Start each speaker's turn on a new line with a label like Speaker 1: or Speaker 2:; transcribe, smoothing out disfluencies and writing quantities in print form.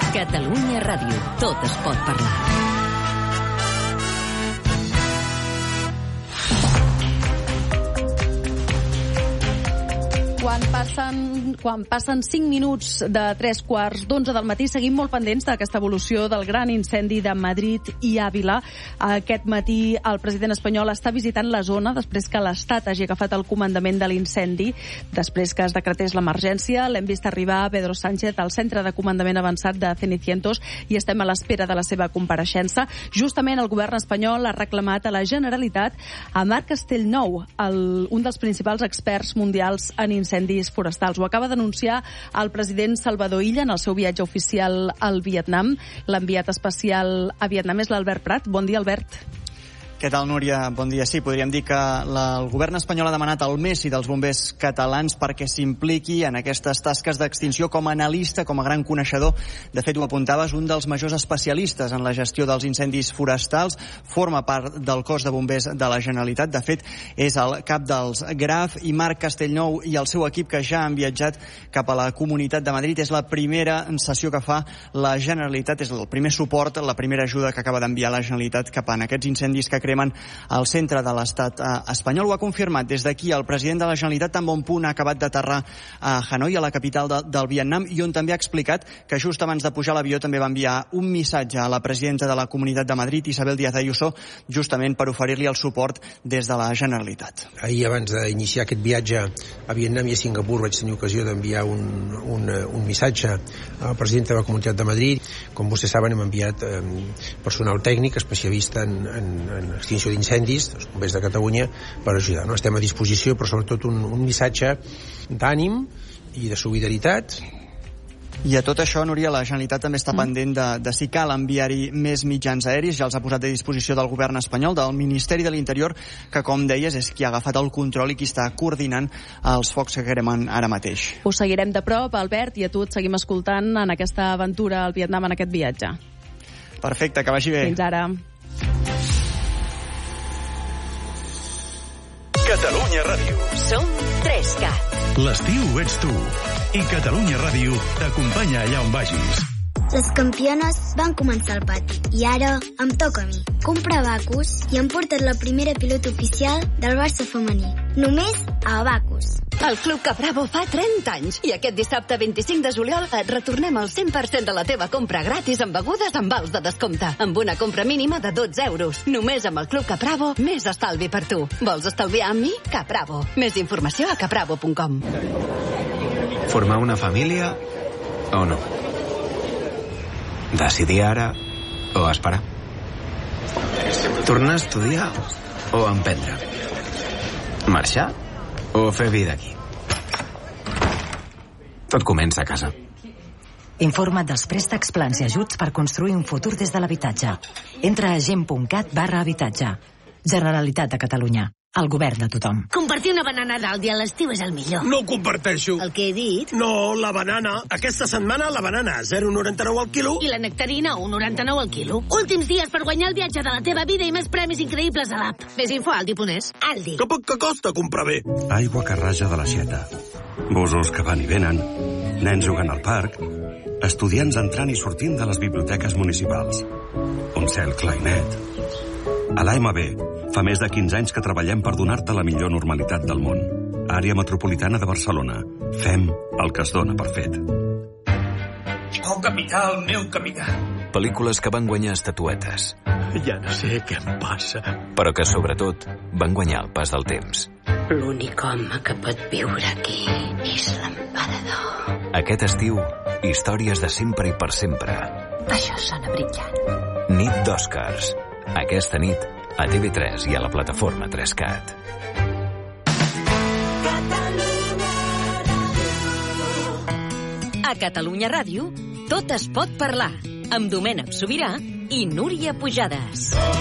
Speaker 1: Catalunya Ràdio. Tot es pot parlar. Quan passen 5 minuts de 3:15 del matí, seguim molt pendents d'aquesta evolució del gran incendi de Madrid i Àvila. Aquest matí el president espanyol està visitant la zona després que l'Estat hagi agafat el comandament de l'incendi, després que es decretés l'emergència. L'hem vist arribar a Pedro Sánchez al centre de comandament avançat de Cenicientos i estem a l'espera de la seva compareixença. Justament el govern espanyol ha reclamat a la Generalitat a Marc Castellnou, un dels principals experts mundials en incendis forestals. Ho acaba d'anunciar el president Salvador Illa en el seu viatge oficial al Vietnam. L'enviat especial a Vietnam és l'Albert Prat. Bon dia, Albert.
Speaker 2: Què tal, Núria? Bon dia. Sí, podríem dir que el govern espanyol ha demanat el Messi dels bombers catalans perquè s'impliqui en aquestes tasques d'extinció com a analista, com a gran coneixedor. De fet, ho apuntaves, un dels majors especialistes en la gestió dels incendis forestals, forma part del cos de bombers de la Generalitat. De fet, és el cap dels GRAF, i Marc Castellnou i el seu equip, que ja han viatjat cap a la Comunitat de Madrid. És la primera sessió que fa la Generalitat, és el primer suport, la primera ajuda que acaba d'enviar la Generalitat cap a aquests incendis que cremen al centre de l'estat espanyol. Ho ha confirmat des d'aquí el president de la Generalitat, tan bon punt ha acabat d'aterrar a Hanoi, a la capital del Vietnam, i on també ha explicat que just abans de pujar a l'avió també va enviar un missatge a la presidenta de la Comunitat de Madrid, Isabel Díaz Ayuso, justament per oferir-li el suport des de la Generalitat.
Speaker 3: Ahir, abans d'iniciar aquest viatge a Vietnam i a Singapur, vaig tenir ocasió d'enviar un missatge al president de la Comunitat de Madrid. Com vostès saben, hem enviat personal tècnic, especialista en extinció d'incendis, els bombers de Catalunya, per ajudar. No? Estem a disposició, però sobretot un missatge d'ànim i de solidaritat.
Speaker 2: I a tot això, Núria, la Generalitat també està pendent de si cal enviar-hi més mitjans aeris. Ja els ha posat a disposició del govern espanyol, del Ministeri de l'Interior, que, com deies, és qui ha agafat el control i qui està coordinant els focs que cremen ara mateix.
Speaker 4: Ho seguirem de prop, Albert, i a tu et seguim escoltant en aquesta aventura al Vietnam, en aquest viatge.
Speaker 2: Perfecte, que vagi bé.
Speaker 4: Fins ara.
Speaker 5: Catalunya Ràdio.
Speaker 1: Som 3Cat.
Speaker 5: L'estiu ets tu. I Catalunya Ràdio t'acompanya allà on vagis.
Speaker 6: Les campiones van començar al pati i ara em toca a mi. Comprar Abacus i hem portat la primera pilota oficial del Barça femení. Només a Abacus.
Speaker 7: El Club Capravo fa 30 anys i aquest dissabte 25 de juliol et retornem el 100% de la teva compra gratis amb begudes amb vals de descompte, amb una compra mínima de 12 euros. Només amb el Club Capravo, més estalvi per tu. Vols estalviar amb mi? Capravo. Més informació a capravo.com.
Speaker 8: Formar una família o no? Decidir ara o esperar? Tornar a estudiar o emprendre? Marxar o fer vida aquí? Tot comença a casa.
Speaker 9: Informa't dels préstecs, plans i ajuts per construir un futur des de l'habitatge. Entra a gent.cat/habitatge. Generalitat de Catalunya. El govern de tothom.
Speaker 10: Compartir una banana dalt i a l'estiu és el millor.
Speaker 11: No ho comparteixo.
Speaker 10: El que he dit?
Speaker 11: No, la banana. Aquesta setmana la banana a 0,99 al quilo.
Speaker 10: I la nectarina a 1,99 al quilo. Últims dies per guanyar el viatge de la teva vida i més premis increïbles a l'app. Més info a Aldi.es. Aldi.
Speaker 11: Que poc que costa comprar bé.
Speaker 12: Aigua que raja de l'aixeta. Busos que van i venen. Nens jugant al parc. Estudiants entrant i sortint de les biblioteques municipals. Un cel clar i net. A l'AMB fa més de 15 anys que treballem per donar-te la millor normalitat del món. Àrea Metropolitana de Barcelona. Fem el que es dona per fet.
Speaker 11: Oh, capità, el meu capità.
Speaker 8: Pel·lícules que van guanyar estatuetes.
Speaker 11: Ja no sé què em passa.
Speaker 8: Però que, sobretot, van guanyar el pas del temps.
Speaker 10: L'únic home que pot viure aquí és l'emperador.
Speaker 8: Aquest estiu, històries de sempre i per sempre.
Speaker 10: Això sona brillant.
Speaker 8: Nit d'Oscars. Aquesta nit, a TV3 i a la plataforma 3Cat.
Speaker 1: A Catalunya Ràdio, tot es pot parlar, amb Domènec Sobirà i Núria Pujades.